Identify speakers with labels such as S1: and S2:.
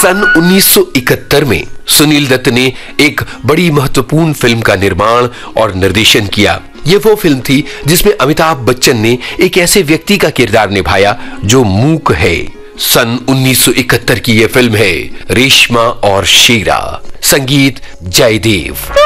S1: सन 1971 में सुनील दत्त ने एक बड़ी महत्वपूर्ण फिल्म का निर्माण और निर्देशन किया। यह वो फिल्म थी जिसमें अमिताभ बच्चन ने एक ऐसे व्यक्ति का किरदार निभाया जो मूक है। सन 1971 की यह फिल्म है रेशमा और शेरा। संगीत जयदेव।